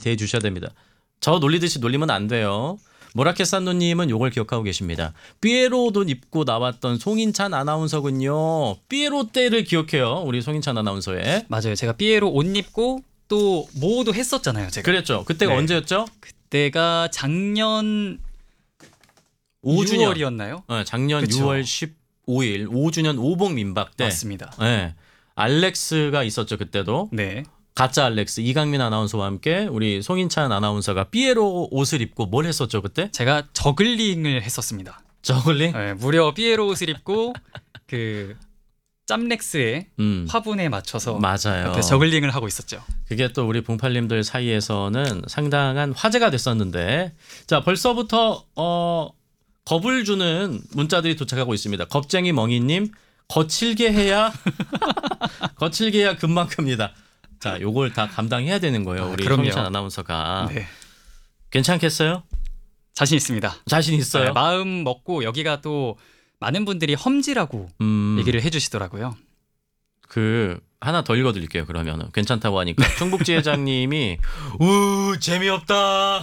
대해주셔야 됩니다. 저 놀리듯이 놀리면 안 돼요. 모라케산노님은 요걸 기억하고 계십니다. 삐에로 옷 입고 나왔던 송인찬 아나운서군요. 삐에로 때를 기억해요. 우리 송인찬 아나운서의. 맞아요. 제가 삐에로 옷 입고 또 모도 했었잖아요. 제가. 그랬죠. 그때가 네. 언제였죠? 그때가 작년 5주년. 6월이었나요? 네, 작년 그쵸. 6월 15일 5주년 오복 민박 때. 맞습니다. 네, 알렉스가 있었죠. 그때도. 네. 가짜 알렉스 이강민 아나운서와 함께 우리 송인찬 아나운서가 삐에로 옷을 입고 뭘 했었죠 그때? 제가 저글링을 했었습니다. 저글링? 네, 무려 삐에로 옷을 입고 그 짬렉스의 화분에 맞춰서 맞아요. 옆에 저글링을 하고 있었죠. 그게 또 우리 봉팔님들 사이에서는 상당한 화제가 됐었는데 자 벌써부터 겁을 주는 문자들이 도착하고 있습니다. 겁쟁이 멍이님 거칠게 해야 거칠게 해야 금방 큽니다. 자 요걸 다 감당해야 되는 거예요. 우리 그럼요. 송인찬 아나운서가. 네. 괜찮겠어요? 자신 있습니다. 자신 있어요? 네, 마음 먹고 여기가 또 많은 분들이 험지라고 얘기를 해주시더라고요. 그 하나 더 읽어드릴게요. 그러면은 괜찮다고 하니까 충북지 회장님이 우 재미없다.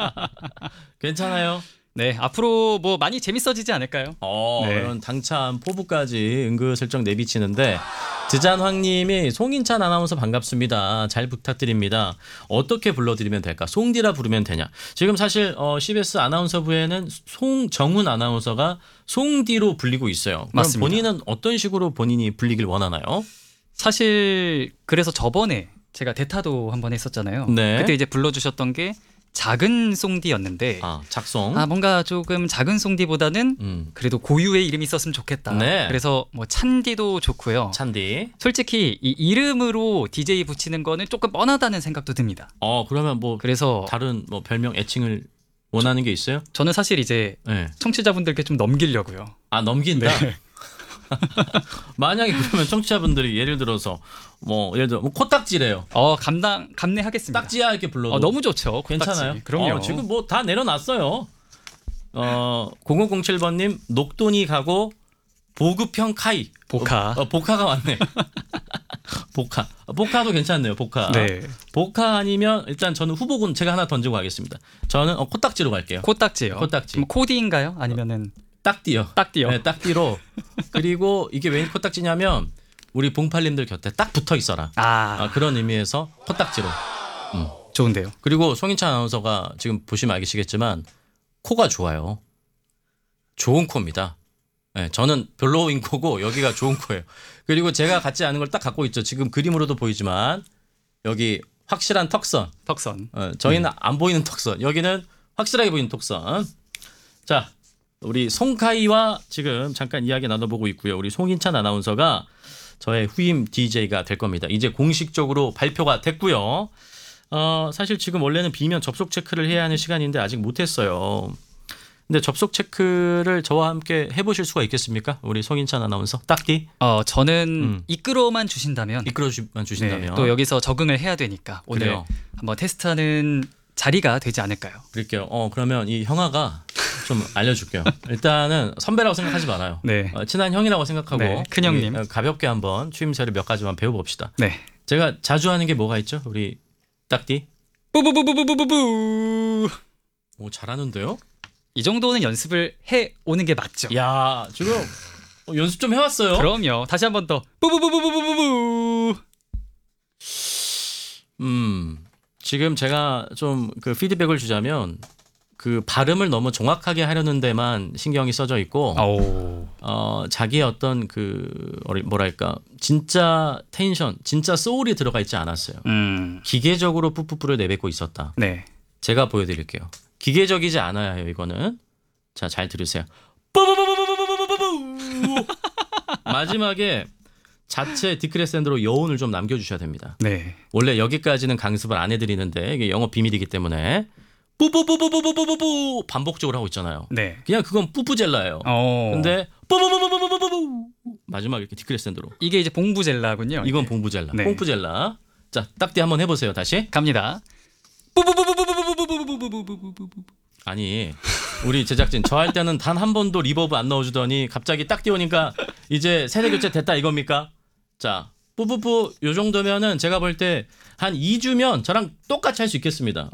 괜찮아요? 네, 앞으로 뭐 많이 재밌어지지 않을까요? 네. 이런 당찬 포부까지 은근슬쩍 내비치는데 드잔황님이 송인찬 아나운서 반갑습니다. 잘 부탁드립니다. 어떻게 불러드리면 될까? 송디라 부르면 되냐? 지금 사실 CBS 아나운서부에는 송정훈 아나운서가 송디로 불리고 있어요. 그럼 맞습니다. 본인은 어떤 식으로 본인이 불리길 원하나요? 사실 그래서 저번에 제가 대타도 한번 했었잖아요. 네. 그때 이제 불러주셨던 게 작은 송디였는데 작송. 뭔가 조금 작은 송디보다는 그래도 고유의 이름이 있었으면 좋겠다. 네. 그래서 뭐 찬디도 좋고요. 찬디. 솔직히 이 이름으로 DJ 붙이는 거는 조금 뻔하다는 생각도 듭니다. 그러면 뭐 그래서 다른 뭐 별명 애칭을 원하는 게 있어요? 저는 사실 이제 네. 청취자분들께 좀 넘기려고요. 넘긴다. 네. 만약에 그러면 청취자분들이 예를 들어서 예를 들어 코딱지래요. 감내하겠습니다. 딱지야 이렇게 불러도 너무 좋죠. 괜찮아요? 코딱지. 그럼요. 지금 뭐 다 내려놨어요. 0007번님 녹돈이 가고 보급형 카이. 보카. 보카가 왔네. 보카도 괜찮네요. 보카. 네. 보카 아니면 일단 저는 후보군 제가 하나 던지고 가겠습니다. 저는 코딱지로 갈게요. 코딱지요. 코딱지. 뭐 코디인가요? 아니면은 딱띠요. 딱띠요. 네, 딱띠로. 그리고 이게 왜 코딱지냐면 우리 봉팔님들 곁에 딱 붙어 있어라. 그런 의미에서 코딱지로. 좋은데요. 그리고 송인찬 아나운서가 지금 보시면 알겠지만 코가 좋아요. 좋은 코입니다. 네, 저는 별로인 코고 여기가 좋은 코예요. 그리고 제가 갖지 않은 걸 딱 갖고 있죠. 지금 그림으로도 보이지만 여기 확실한 턱선. 저희는 안 보이는 턱선. 여기는 확실하게 보이는 턱선. 자, 우리 송카이와 지금 잠깐 이야기 나눠보고 있고요. 우리 송인찬 아나운서가 저의 후임 DJ가 될 겁니다. 이제 공식적으로 발표가 됐고요. 사실 지금 원래는 비면 접속 체크를 해야 하는 시간인데 아직 못했어요. 근데 접속 체크를 저와 함께 해보실 수가 있겠습니까? 우리 송인찬 아나운서 딱히? 저는 이끌어만 주신다면 주신다면 네, 또 여기서 적응을 해야 되니까 오늘 그래요. 한번 테스트하는 자리가 되지 않을까요? 그럴게요. 그러면 이 형아가 좀 알려줄게요. 일단은 선배라고 생각하지 말아요. 네. 친한 형이라고 생각하고 네, 큰 형님. 우리 가볍게 한번 추임새를 몇 가지만 배워봅시다. 네. 제가 자주 하는 게 뭐가 있죠? 우리 딱띠? 뿌뿌뿌뿌뿌뿌뿌. 오, 잘하는데요? 이 정도는 연습을 해 오는 게 맞죠. 야, 지금 연습 좀 해왔어요. 그럼요. 다시 한 번 더. 뿌뿌뿌뿌뿌뿌뿌. 지금 제가 좀 그 피드백을 주자면 그 발음을 너무 정확하게 하려는 데만 신경이 써져 있고 자기의 어떤 그 뭐랄까 진짜 텐션, 진짜 소울이 들어가 있지 않았어요. 기계적으로 뿌뿌뿌를 내뱉고 있었다. 네. 제가 보여드릴게요. 기계적이지 않아야 해요. 이거는 자, 잘 들으세요. 뿌뿌뿌뿌뿌뿌뿌뿌뿌. 마지막에 자체 디크레센드로 여운을 좀 남겨주셔야 됩니다. 네. 원래 여기까지는 강습을 안 해드리는데 이게 영업 비밀이기 때문에 뿌뿌뿌뿌뿌뿌뿌뿌 반복적으로 하고 있잖아요. 네. 그냥 그건 뿌뿌젤라예요. 근데 뿌뿌뿌뿌뿌뿌뿌 마지막에 이렇게 디크레센드로. 이게 이제 봉부젤라군요. 이건 봉부젤라. 네. 뽕뿌젤라. 자, 딱띠 한번 해보세요. 다시. 갑니다. 아니 우리 제작진 저 할 때는 단 한 번도 리버브 안 넣어주더니 갑자기 딱 띄우니까 이제 세대 교체 됐다 이겁니까? 자, 뿌뿌뿌 요 정도면은 제가 볼 때 한 2주면 저랑 똑같이 할 수 있겠습니다.